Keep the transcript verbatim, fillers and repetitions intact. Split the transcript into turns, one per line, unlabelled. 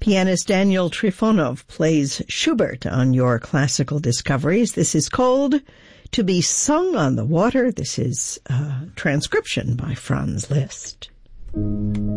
Pianist Daniel Trifonov plays Schubert on your classical discoveries. This is called To Be Sung on the Water. This is a transcription by Franz Liszt.